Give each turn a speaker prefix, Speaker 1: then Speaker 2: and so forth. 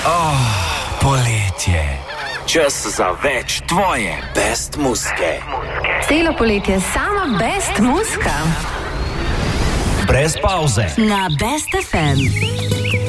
Speaker 1: Poletje. Čas za več tvoje best muske.
Speaker 2: Celo poletje sama best muska.
Speaker 1: Brez pauze.
Speaker 2: Na Best FM.